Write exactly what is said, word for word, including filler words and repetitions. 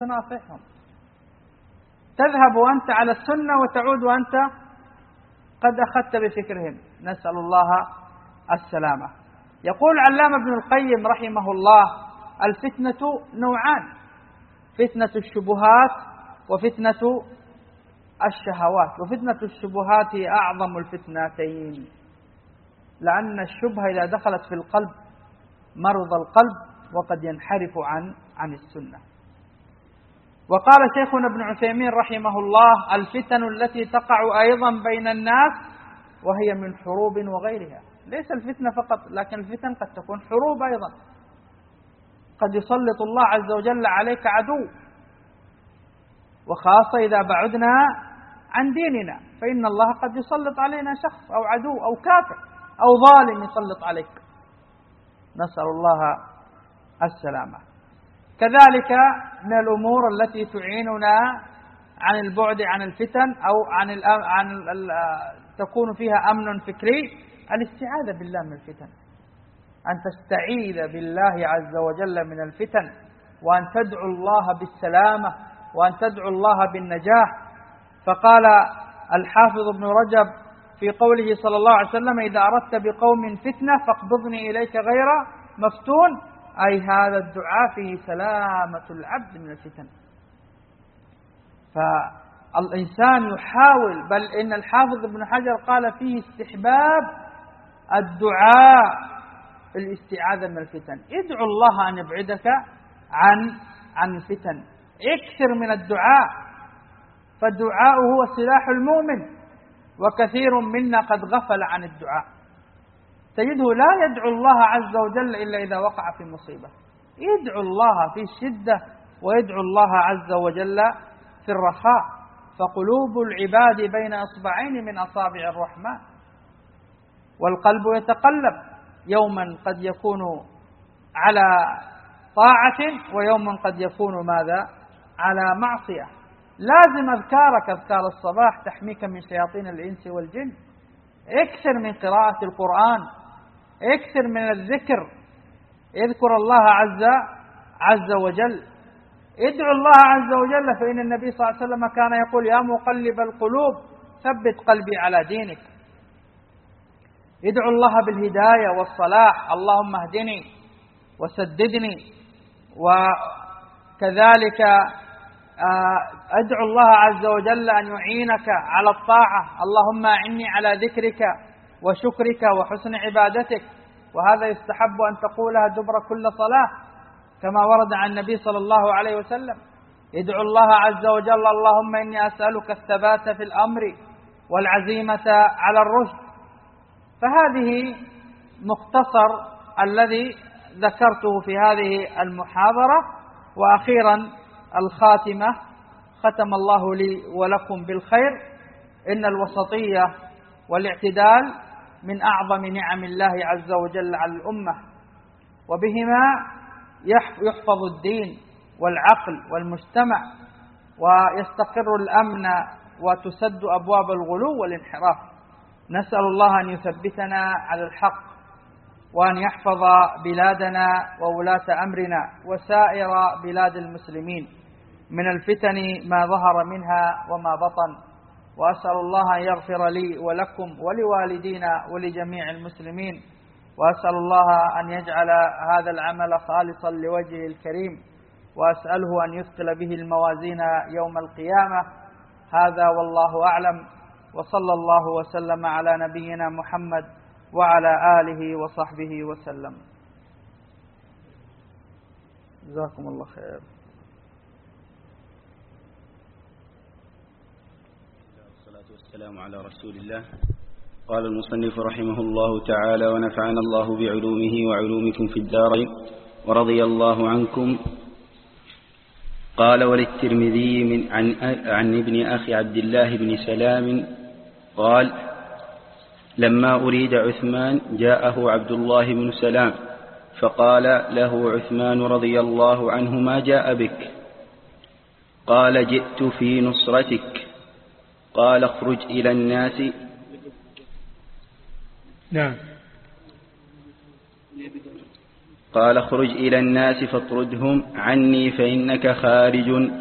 تناصحهم، تذهب أنت على السنة وتعود وأنت قد أخذت بفكرهم، نسأل الله السلامة. يقول علامة ابن القيم رحمه الله: الفتنة نوعان، فتنة الشبهات وفتنة الشهوات، وفتنة الشبهات هي أعظم الفتنتين، لأن الشبهة إذا دخلت في القلب مرض القلب وقد ينحرف عن عن السنة. وقال شيخنا ابن عثيمين رحمه الله: الفتن التي تقع أيضا بين الناس وهي من حروب وغيرها، ليس الفتنة فقط، لكن الفتن قد تكون حروب أيضا، قد يسلط الله عز وجل عليك عدو، وخاصة إذا بعدنا عن ديننا، فإن الله قد يسلط علينا شخص أو عدو أو كافر أو ظالم يسلط عليك، نسأل الله السلامة. كذلك من الأمور التي تعيننا عن البعد عن الفتن أو عن ال عن ال تكون فيها أمن فكري الاستعاذة بالله من الفتن، أن تستعيذ بالله عز وجل من الفتن، وأن تدعو الله بالسلامة، وأن تدعو الله بالنجاح. فقال الحافظ ابن رجب في قوله صلى الله عليه وسلم: إذا أردت بقوم فتنة فاقبضني إليك غير مفتون، أي هذا الدعاء فيه سلامة العبد من الفتن. فالإنسان يحاول، بل إن الحافظ ابن حجر قال فيه استحباب الدعاء في الاستعاذة من الفتن، ادعو الله أن يبعدك عن عن الفتن، اكثر من الدعاء، فالدعاء هو سلاح المؤمن، وكثير منا قد غفل عن الدعاء، تجده لا يدعو الله عز وجل إلا إذا وقع في مصيبة، يدعو الله في الشدة ويدعو الله عز وجل في الرخاء، فقلوب العباد بين إصبعين من أصابع الرحمن، والقلب يتقلب، يوما قد يكون على طاعة ويوما قد يكون ماذا؟ على معصية. لازم أذكارك، أذكار الصباح تحميك من شياطين الإنس والجن، اكثر من قراءة القرآن، اكثر من الذكر، اذكر الله عز عز وجل، ادعو الله عز وجل، فإن النبي صلى الله عليه وسلم كان يقول: يا مقلب القلوب ثبت قلبي على دينك. ادعو الله بالهداية والصلاح، اللهم اهدني وسددني. وكذلك ادعو الله عز وجل أن يعينك على الطاعة، اللهم أعني على ذكرك وشكرك وحسن عبادتك، وهذا يستحب أن تقولها دبر كل صلاة كما ورد عن النبي صلى الله عليه وسلم. ادعو الله عز وجل: اللهم إني أسألك الثبات في الأمر والعزيمة على الرشد. فهذه مختصر الذي ذكرته في هذه المحاضرة. وأخيرا الخاتمة، ختم الله لي ولكم بالخير. إن الوسطية والاعتدال من أعظم نعم الله عز وجل على الأمة، وبهما يحفظ الدين والعقل والمجتمع، ويستقر الأمن، وتسد أبواب الغلو والانحراف. نسأل الله أن يثبتنا على الحق، وأن يحفظ بلادنا وولاة أمرنا وسائر بلاد المسلمين من الفتن ما ظهر منها وما بطن. وأسأل الله أن يغفر لي ولكم ولوالدينا ولجميع المسلمين، وأسأل الله أن يجعل هذا العمل خالصا لوجهه الكريم، وأسأله أن يثقل به الموازين يوم القيامة. هذا والله أعلم، وصلى الله وسلم على نبينا محمد وعلى آله وصحبه وسلم. جزاكم الله خير. والصلاة والسلام على رسول الله. قال المصنف رحمه الله تعالى: ونفعنا الله بعلومه وعلومكم في الدارين ورضي الله عنكم. قال: وللترمذي من عن, عن ابن أخي عبد الله بن سلام قال: لما أريد عثمان جاءه عبد الله بن سلام فقال له عثمان رضي الله عنه: ما جاء بك؟ قال: جئت في نصرتك. قال: اخرج إلى الناس. نعم. قال: اخرج إلى الناس فاطردهم عني فإنك خارج